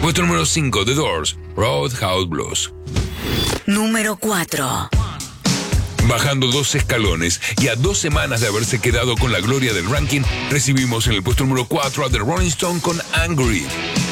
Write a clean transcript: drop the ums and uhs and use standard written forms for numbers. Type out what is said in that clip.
Puesto número 5, The Doors, Roadhouse Blues. Número 4. Bajando 2 escalones y a 2 semanas de haberse quedado con la gloria del ranking, recibimos en el puesto número 4 a The Rolling Stones con Angry.